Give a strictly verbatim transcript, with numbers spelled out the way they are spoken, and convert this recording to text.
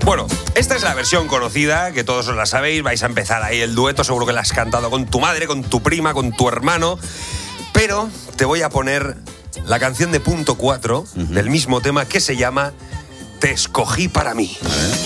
Bueno, esta es la versión conocida, que todos os la sabéis. Vais a empezar ahí el dueto, seguro que la has cantado con tu madre, con tu prima, con tu hermano. Pero te voy a poner la canción de Punto cuatro, uh-huh, del mismo tema, que se llama Te escogí para mí. A ver.